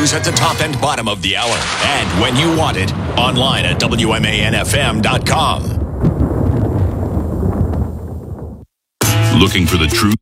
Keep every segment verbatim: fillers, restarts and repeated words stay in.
news at the top and bottom of the hour. And when you want it, online at W M A N F M dot com. Looking for the truth?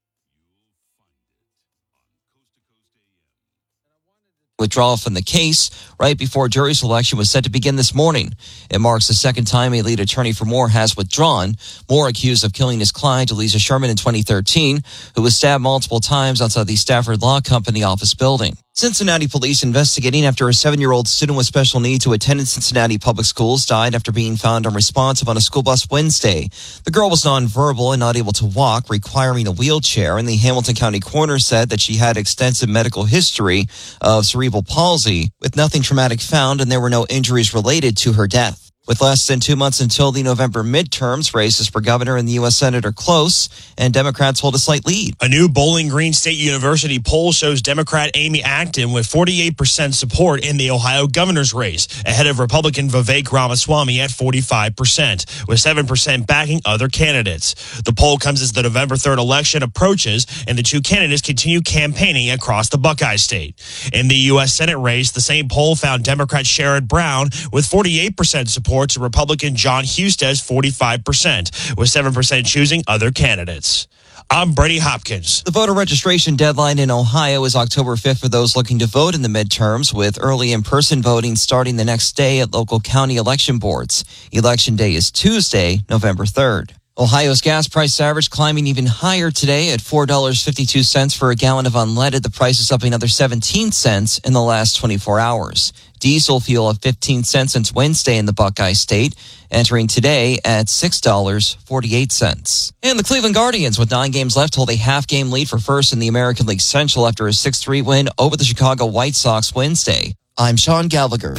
Withdrawal from the case right before jury selection was set to begin this morning. It marks the second time a lead attorney for Moore has withdrawn. Moore accused of killing his client, Elisa Sherman, in twenty thirteen, who was stabbed multiple times outside the Stafford Law Company office building. Cincinnati police investigating after a seven-year-old student with special needs who attended Cincinnati public schools died after being found unresponsive on a school bus Wednesday. The girl was nonverbal and not able to walk, requiring a wheelchair, and the Hamilton County coroner said that she had extensive medical history of cerebral palsy, with nothing traumatic found, and there were no injuries related to her death. With less than two months until the November midterms, races for governor and the U S Senate are close, and Democrats hold a slight lead. A new Bowling Green State University poll shows Democrat Amy Acton with forty-eight percent support in the Ohio governor's race, ahead of Republican Vivek Ramaswamy at forty-five percent, with seven percent backing other candidates. The poll comes as the November third election approaches, and the two candidates continue campaigning across the Buckeye State. In the U S Senate race, the same poll found Democrat Sherrod Brown with forty-eight percent support to Republican John Hustes forty-five percent, with seven percent choosing other candidates. I'm Brady Hopkins. The voter registration deadline in Ohio is October fifth for those looking to vote in the midterms, with early in-person voting starting the next day at local county election boards. Election day is Tuesday, November third. Ohio's gas price average climbing even higher today at four dollars and fifty-two cents for a gallon of unleaded. The price is up another seventeen cents in the last twenty-four hours. Diesel fuel up fifteen cents since Wednesday in the Buckeye State, entering today at six dollars and forty-eight cents. And the Cleveland Guardians, with nine games left, hold a half-game lead for first in the American League Central after a six three win over the Chicago White Sox Wednesday. I'm Sean Gallagher.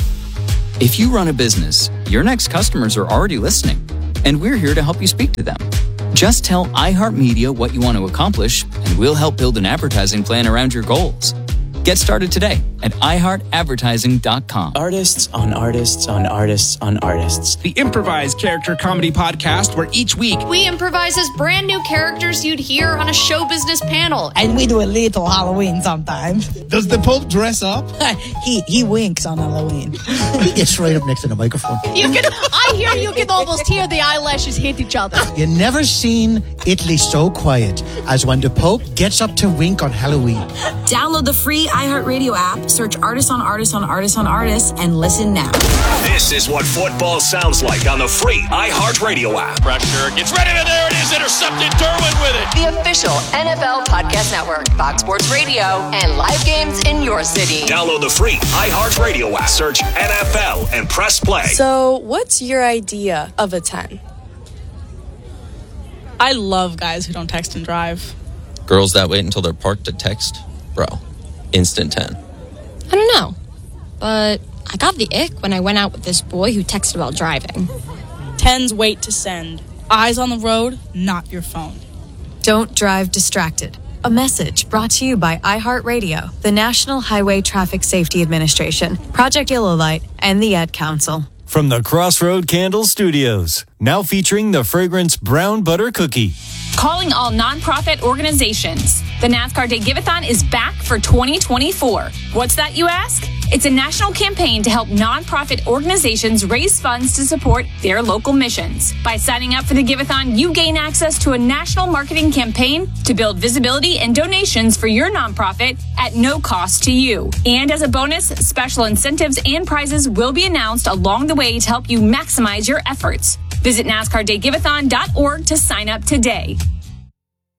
If you run a business, your next customers are already listening, and we're here to help you speak to them. Just tell iHeartMedia what you want to accomplish, and we'll help build an advertising plan around your goals. Get started today at i heart advertising dot com. Artists on artists on artists on artists. The improvised character comedy podcast where each week we improvise as brand new characters you'd hear on a show business panel. And we do a little Halloween sometimes. Does the Pope dress up? he he winks on Halloween. He gets right up next to the microphone. You can, I hear you can almost hear the eyelashes hit each other. You never seen Italy so quiet as when the Pope gets up to wink on Halloween. Download the free iHeartRadio app, search Artists on Artists on Artists on Artists, and listen now. This is what football sounds like on the free iHeartRadio app. Pressure gets ready, and there it is, intercepted. Derwin with it. The official N F L Podcast Network, Fox Sports Radio, and live games in your city. Download the free iHeartRadio app, search N F L, and press play. So, what's your idea of a ten? I love guys who don't text and drive. Girls that wait until they're parked to text? Bro, instant ten. I don't know, but I got the ick when I went out with this boy who texted while driving. Tens wait to send. Eyes on the road, not your phone. Don't drive distracted. A message brought to you by iHeartRadio, the National Highway Traffic Safety Administration, Project Yellow Light, and the Ad Council. From the Crossroad Candle Studios, now featuring the fragrance Brown Butter Cookie. Calling all nonprofit organizations. The NASCAR Day Give-A-thon is back for twenty twenty-four. What's that, you ask? It's a national campaign to help nonprofit organizations raise funds to support their local missions. By signing up for the Give-A-thon, you gain access to a national marketing campaign to build visibility and donations for your nonprofit at no cost to you. And as a bonus, special incentives and prizes will be announced along the way to help you maximize your efforts. Visit NASCAR Day Give A thon dot org to sign up today.